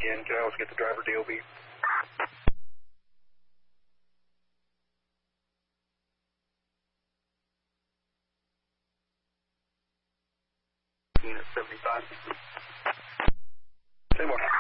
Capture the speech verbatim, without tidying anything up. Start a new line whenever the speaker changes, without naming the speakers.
again. Can I also get the driver D O B? Unit seventy-five. Say more.